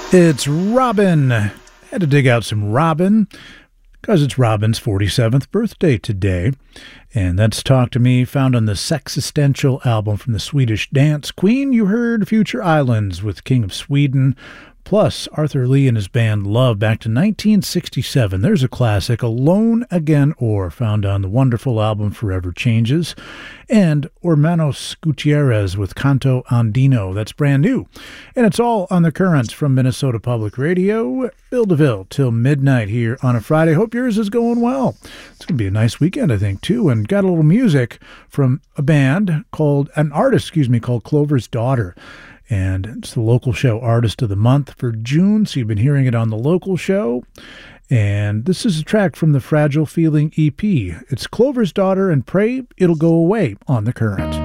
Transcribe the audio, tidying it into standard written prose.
It's Robin. Had to dig out some Robin because it's Robin's 47th birthday today. And that's Talk to Me, found on the Sexistential album from the Swedish dance queen. You heard Future Islands with King of Sweden, plus Arthur Lee and his band Love back to 1967. There's a classic, Alone Again Or, found on the wonderful album Forever Changes. And Hermanos Gutierrez with Canto Andino. That's brand new. And it's all on the Currents from Minnesota Public Radio, Bill DeVille, till midnight here on a Friday. Hope yours is going well. It's going to be a nice weekend, I think, too. And got a little music from an artist called Clover's Daughter. And it's the local show Artist of the Month for June, so you've been hearing it on the local show. And this is a track from the Fragile Feeling EP. It's Clover's Daughter and Pray It'll Go Away on the Current.